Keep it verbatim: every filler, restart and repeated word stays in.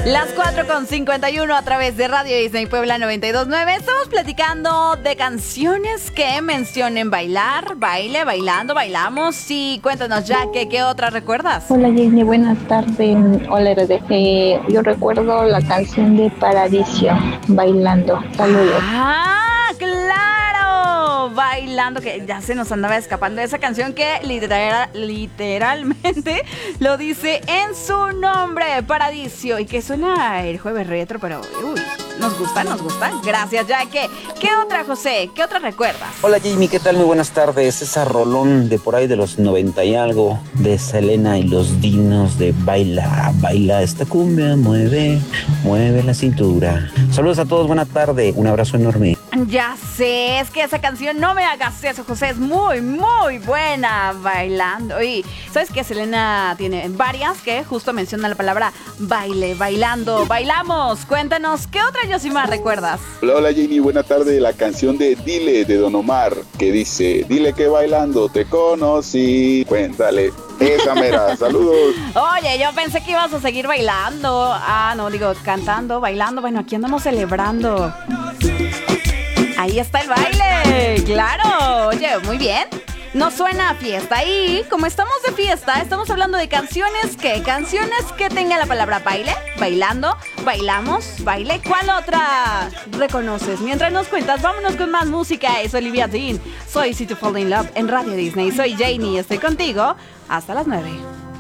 Las cuatro con cincuenta y uno a través de Radio Disney Puebla noventa y dos punto nueve. Estamos platicando de canciones que mencionen bailar, baile, bailando, bailamos. Sí, cuéntanos ya, ¿qué, qué otra recuerdas? Hola Jenny, buenas tardes. Hola R D G. Yo recuerdo la canción de Paradiso, Bailando. Saludos. ¡Ah, claro! Bailando, que ya se nos andaba escapando esa canción que literal, literalmente lo dice en su nombre, Paradiso, y que suena el jueves retro, pero uy, nos gusta, nos gusta. Gracias, Jaque. ¿Qué otra, José? ¿Qué otra recuerdas? Hola Jamie, ¿qué tal? Muy buenas tardes. Esa rolón de por ahí de los noventa y algo, de Selena y los Dinos, de baila, baila esta cumbia, mueve, mueve la cintura. Saludos a todos, buena tarde, un abrazo enorme. Ya sé, es que esa canción, no me hagas eso, José, es muy, muy buena, bailando. Y ¿sabes qué? Selena tiene varias que justo mencionan la palabra baile, bailando, bailamos. Cuéntanos, ¿qué otra Yosimar recuerdas? Hola, hola Jenny, buena tarde. La canción de Dile de Don Omar, que dice, dile que bailando te conocí. Cuéntale, esa mera, saludos. Oye, yo pensé que ibas a seguir bailando. Ah, no, digo, cantando, bailando. Bueno, aquí andamos celebrando. Ahí está el baile, claro. Oye, muy bien. No suena a fiesta. Y como estamos de fiesta, estamos hablando de canciones que, canciones que tengan la palabra baile, bailando, bailamos, baile. ¿Cuál otra reconoces? Mientras nos cuentas, vámonos con más música. Es Olivia Dean. Soy Easy to Fall in Love en Radio Disney. Soy Janie, estoy contigo hasta las nueve.